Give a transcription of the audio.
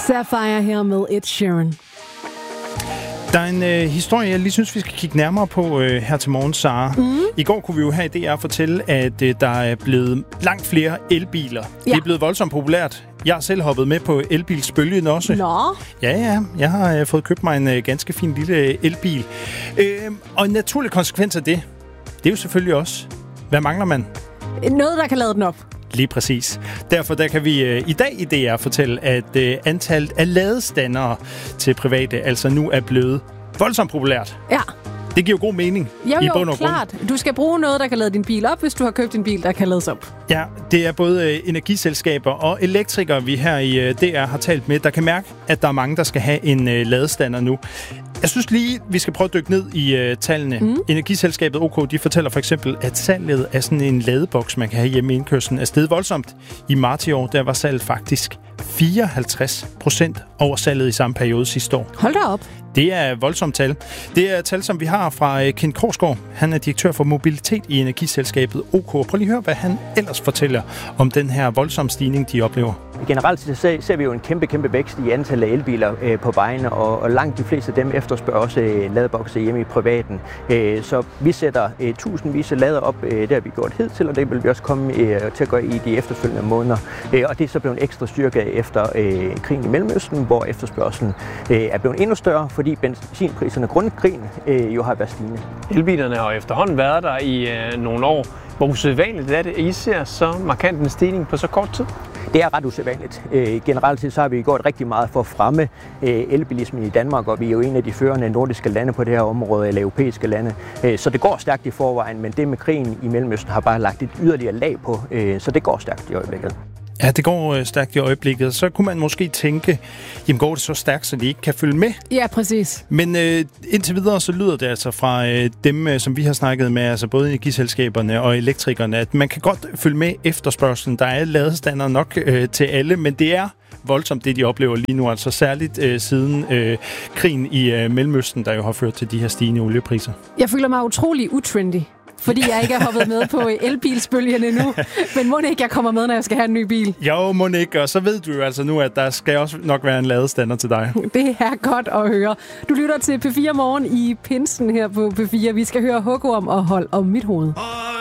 Sapphire her med Ed Sheeran. Der er en historie, jeg lige synes, vi skal kigge nærmere på her til morgen, Sara. I går kunne vi jo her i DR fortælle, at der er blevet langt flere elbiler. Ja. Det er blevet voldsomt populært. Jeg har selv hoppet med på elbilsbølgen også. Nå? Ja. Jeg har fået købt mig en ganske fin lille elbil. Og en naturlig konsekvens af det er jo selvfølgelig også, hvad mangler man? Noget, der kan lade den op. Lige præcis. Derfor der kan vi i dag i DR fortælle, at antallet af ladestandere til private altså nu er blevet voldsomt populært. Ja. Det giver jo god mening i bund og klart. Du skal bruge noget, der kan lade din bil op, hvis du har købt en bil, der kan lades op. Ja, det er både energiselskaber og elektrikere, vi her i DR har talt med, der kan mærke, at der er mange, der skal have en ladestander nu. Jeg synes lige, vi skal prøve at dykke ned i tallene. Energiselskabet OK, de fortæller for eksempel, at salget af sådan en ladeboks, man kan have hjemme i indkørslen, er steget voldsomt. I marts i år, der var salget faktisk 54% over salget i samme periode sidste år. Hold da op. Det er voldsomt tal. Det er tal, som vi har fra Kent Korsgaard. Han er direktør for mobilitet i energiselskabet OK. Prøv lige at høre, hvad han ellers fortæller om den her voldsomme stigning, de oplever. Generelt ser vi jo en kæmpe vækst i antallet af elbiler på vejene, og langt de fleste af dem efterspørger også ladebokse hjemme i privaten. Så vi sætter tusindvis af lader op, det har vi gjort hidtil, og det vil vi også komme til at gøre i de efterfølgende måneder. Og det er så blevet ekstra styrke efter krigen i Mellemøsten, hvor efterspørgselen er blevet endnu større, fordi benzinpriserne grundet krigen jo har været stigende. Elbilerne har efterhånden været der i nogle år. Hvor usædvanligt er det, at I ser så markant en stigning på så kort tid? Det er ret usædvanligt. Generelt set så har vi gjort rigtig meget for at fremme elbilismen i Danmark, og vi er jo en af de førende nordiske lande på det her område, eller europæiske lande. Så det går stærkt i forvejen, men det med krigen i Mellemøsten har bare lagt et yderligere lag på, så det går stærkt i øjeblikket. Ja, det går stærkt i øjeblikket. Så kunne man måske tænke, jamen går det så stærkt, så de ikke kan følge med? Ja, præcis. Men indtil videre, så lyder det altså fra dem, som vi har snakket med, altså både energiselskaberne og elektrikerne, at man kan godt følge med efterspørgselen. Der er ladestander nok til alle, men det er voldsomt, det de oplever lige nu, altså særligt siden krigen i Mellemøsten, der jo har ført til de her stigende oliepriser. Jeg føler mig utrolig utrendy, fordi jeg ikke er hoppet med på elbilsbølgen endnu. Men må ikke, jeg kommer med, når jeg skal have en ny bil? Jo, må ikke. Og så ved du jo altså nu, at der skal også nok være en ladestander til dig. Det er godt at høre. Du lytter til P4 Morgen i pinsen her på P4. Vi skal høre Hugo om at holde om mit hoved.